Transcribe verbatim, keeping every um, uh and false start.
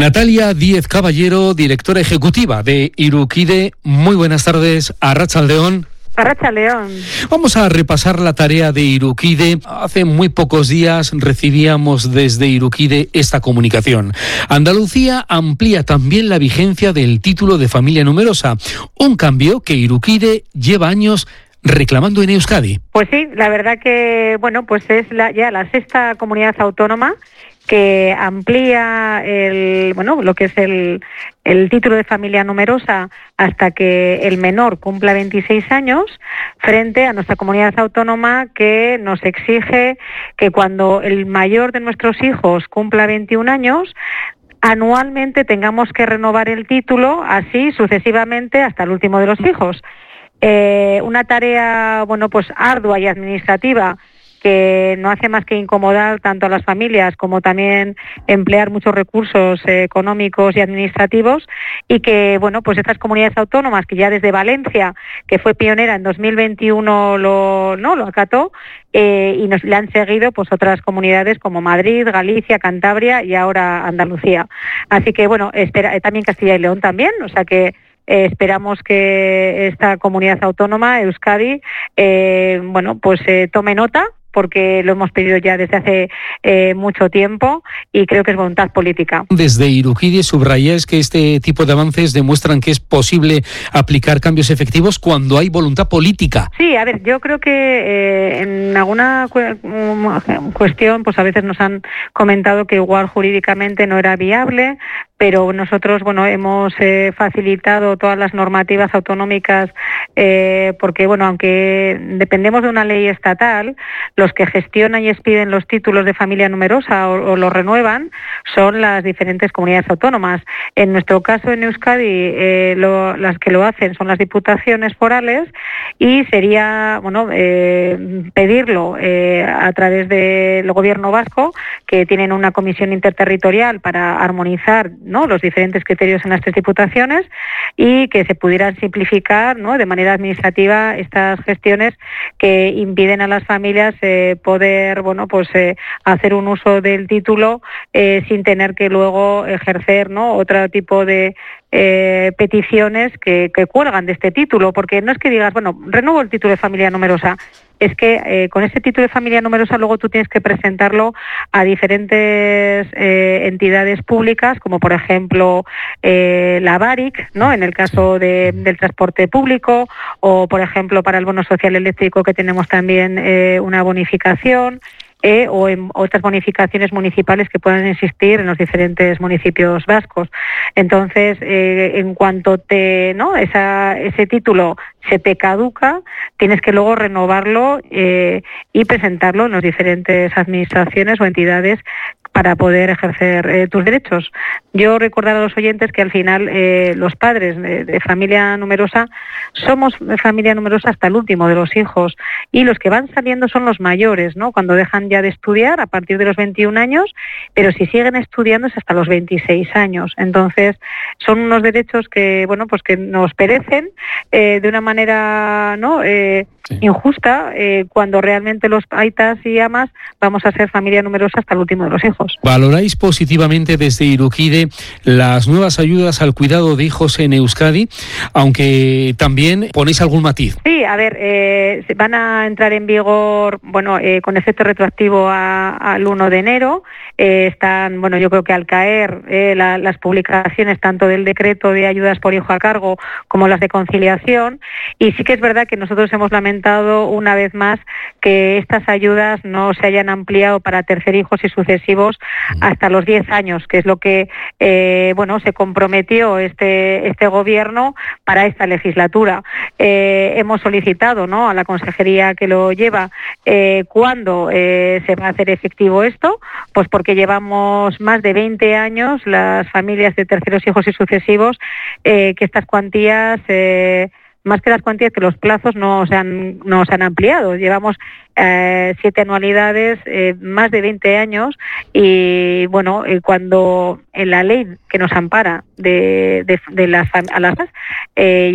Natalia Díez Caballero, directora ejecutiva de Iruquide. Muy buenas tardes, Arratsaldeon. Arratsaldeon. Vamos a repasar la tarea de Iruquide. Hace muy pocos días recibíamos desde Iruquide esta comunicación. Andalucía amplía también la vigencia del título de familia numerosa, un cambio que Iruquide lleva años reclamando en Euskadi. Pues sí, la verdad que bueno, pues es la, ya la sexta comunidad autónoma que amplía el bueno lo que es el, el título de familia numerosa hasta que el menor cumpla veintiséis años, frente a nuestra comunidad autónoma que nos exige que cuando el mayor de nuestros hijos cumpla veintiún años, anualmente tengamos que renovar el título, así sucesivamente hasta el último de los hijos. Eh, una tarea bueno pues ardua y administrativa que no hace más que incomodar tanto a las familias como también emplear muchos recursos eh, económicos y administrativos, y que bueno pues estas comunidades autónomas que ya desde Valencia, que fue pionera en dos mil veintiuno, lo no lo acató, eh, y nos le han seguido pues otras comunidades como Madrid, Galicia, Cantabria y ahora Andalucía. Así que bueno, espera, eh, también Castilla y León también, o sea que Eh, esperamos que esta comunidad autónoma, Euskadi, eh, bueno, pues eh, tome nota, porque lo hemos pedido ya desde hace eh, mucho tiempo y creo que es voluntad política. Desde Iruquide subrayáis que este tipo de avances demuestran que es posible aplicar cambios efectivos cuando hay voluntad política. Sí, a ver, yo creo que eh, en alguna cu- cuestión pues a veces nos han comentado que igual jurídicamente no era viable, pero nosotros bueno hemos eh, facilitado todas las normativas autonómicas eh, porque bueno aunque dependemos de una ley estatal, los que gestionan y expiden los títulos de familia numerosa o, o los renuevan son las diferentes comunidades autónomas. En nuestro caso en Euskadi eh, lo, las que lo hacen son las diputaciones forales, y sería bueno eh, pedirlo eh, a través del gobierno vasco, que tienen una comisión interterritorial para armonizar ¿no? los diferentes criterios en las tres diputaciones, y que se pudieran simplificar ¿no? de manera administrativa estas gestiones que impiden a las familias eh, poder bueno pues eh, hacer un uso del título eh, sin tener que luego ejercer ¿no? otro tipo de Eh, peticiones que, que cuelgan de este título, porque no es que digas, bueno, renuevo el título de familia numerosa, es que eh, con ese título de familia numerosa luego tú tienes que presentarlo a diferentes eh, entidades públicas, como por ejemplo eh, la BARIC, ¿no? En el caso de, del transporte público, o por ejemplo para el bono social eléctrico, que tenemos también eh, una bonificación. Eh, o en otras bonificaciones municipales que puedan existir en los diferentes municipios vascos. Entonces, eh, en cuanto te no esa, ese título se te caduca, tienes que luego renovarlo eh, y presentarlo en las diferentes administraciones o entidades para poder ejercer eh, tus derechos. Yo recordar a los oyentes que al final eh, los padres de, de familia numerosa somos familia numerosa hasta el último de los hijos, y los que van saliendo son los mayores, ¿no? Cuando dejan ya de estudiar a partir de los veintiún años, pero si siguen estudiando es hasta los veintiséis años. Entonces son unos derechos que bueno pues que nos perecen eh, de una manera no eh, sí. injusta eh, cuando realmente los aitas y amas vamos a ser familia numerosa hasta el último de los hijos. ¿Valoráis positivamente desde Iruquide las nuevas ayudas al cuidado de hijos en Euskadi, aunque también ponéis algún matiz? Sí, a ver, eh, van a entrar en vigor, bueno, eh, con efecto retroactivo a, al uno de enero. Eh, están, bueno, yo creo que al caer eh, la, las publicaciones tanto del decreto de ayudas por hijo a cargo como las de conciliación, y sí que es verdad que nosotros hemos lamentado una vez más que estas ayudas no se hayan ampliado para tercer hijos y sucesivos hasta los diez años, que es lo que eh, bueno se comprometió este este gobierno para esta legislatura. Eh, hemos solicitado ¿no? a la consejería que lo lleva eh, cuándo eh, se va a hacer efectivo esto, pues porque llevamos más de veinte años las familias de terceros hijos y sucesivos eh, que estas cuantías eh, más que las cuantías, que los plazos no se han, no se han ampliado. Llevamos eh, siete anualidades, eh, más de veinte años, y bueno, eh, cuando en la ley que nos ampara de, de, de las, a las eh,